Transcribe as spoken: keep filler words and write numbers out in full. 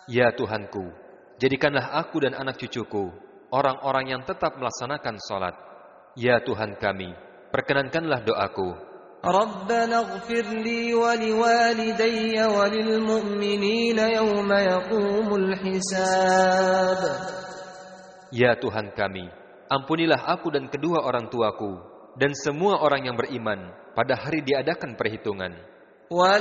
Ya Tuhanku, jadikanlah aku dan anak cucuku orang-orang yang tetap melaksanakan salat. Ya Tuhan kami, perkenankanlah doaku. Rabbana ighfir li wa liwalidayya wa lilmu'minina yawma yaqumul hisab. Ya Tuhan kami, ampunilah aku dan kedua orang tuaku dan semua orang yang beriman pada hari diadakan perhitungan.